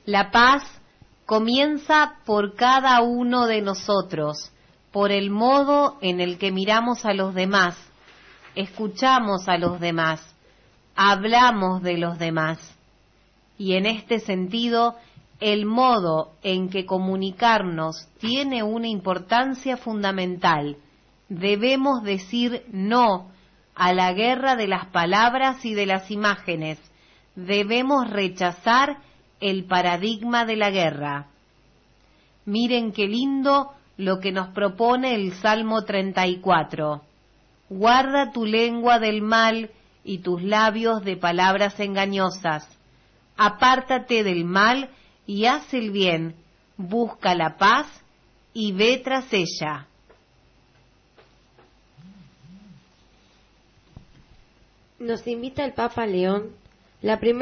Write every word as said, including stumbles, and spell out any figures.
La paz comienza por cada uno de nosotros, por el modo en el que miramos a los demás, escuchamos a los demás, hablamos de los demás. Y en este sentido, el modo en que comunicarnos tiene una importancia fundamental. Debemos decir no a la guerra de las palabras y de las imágenes. Debemos rechazar el paradigma de la guerra. Miren qué lindo lo que nos propone el Salmo treinta y cuatro. Guarda tu lengua del mal y tus labios de palabras engañosas. Apártate del mal y haz el bien. Busca la paz y ve tras ella. Nos invita el Papa León, la primera